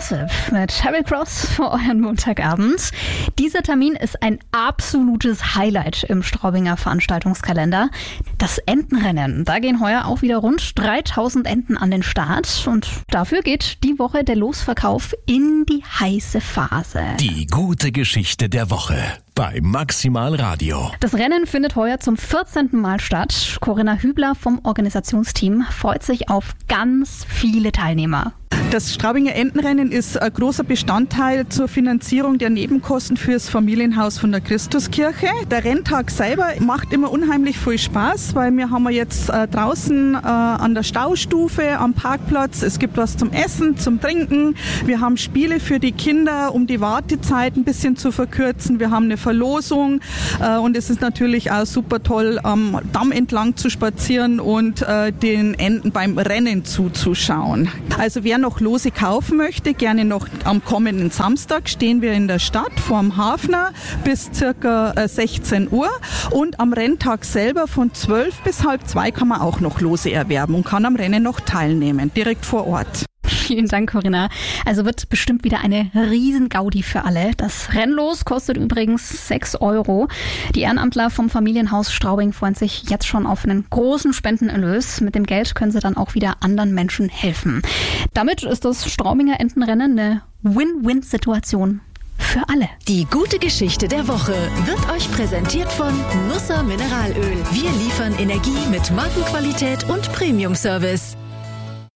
Gossip mit Harry Cross für euren Montagabend. Dieser Termin ist ein absolutes Highlight im Straubinger Veranstaltungskalender. Das Entenrennen. Da gehen heuer auch wieder rund 3000 Enten an den Start. Und dafür geht die Woche der Losverkauf in die heiße Phase. Die gute Geschichte der Woche bei Maximal Radio. Das Rennen findet heuer zum 14. Mal statt. Corinna Hübler vom Organisationsteam freut sich auf ganz viele Teilnehmer. Das Straubinger Entenrennen ist ein großer Bestandteil zur Finanzierung der Nebenkosten fürs Familienhaus von der Christuskirche. Der Renntag selber macht immer unheimlich viel Spaß, weil wir haben jetzt draußen an der Staustufe am Parkplatz. Es gibt was zum Essen, zum Trinken. Wir haben Spiele für die Kinder, um die Wartezeit ein bisschen zu verkürzen. Wir haben eine Verlosung und es ist natürlich auch super toll, am Damm entlang zu spazieren und den Enten beim Rennen zuzuschauen. Also wer noch Lose kaufen möchte, gerne noch am kommenden Samstag stehen wir in der Stadt vorm Hafner bis circa 16 Uhr und am Renntag selber von 12 bis halb 2 kann man auch noch Lose erwerben und kann am Rennen noch teilnehmen, direkt vor Ort. Vielen Dank, Corinna. Also wird bestimmt wieder eine Riesen-Gaudi für alle. Das Rennlos kostet übrigens 6 €. Die Ehrenamtler vom Familienhaus Straubing freuen sich jetzt schon auf einen großen Spendenerlös. Mit dem Geld können sie dann auch wieder anderen Menschen helfen. Damit ist das Straubinger Entenrennen eine Win-Win-Situation für alle. Die gute Geschichte der Woche wird euch präsentiert von Nusser Mineralöl. Wir liefern Energie mit Markenqualität und Premium-Service.